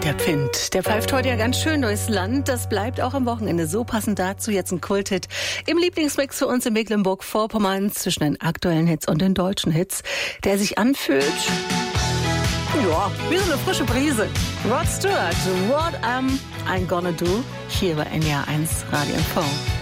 Der Pfind, der pfeift heute ja ganz schön durchs Land. Das bleibt auch am Wochenende so. Passend dazu jetzt ein Kulthit im Lieblingsmix für uns in Mecklenburg-Vorpommern zwischen den aktuellen Hits und den deutschen Hits, der sich anfühlt, ja, wie so eine frische Brise. Rod Stewart, What Am I Gonna Do? Hier bei NDR 1 Radio MV.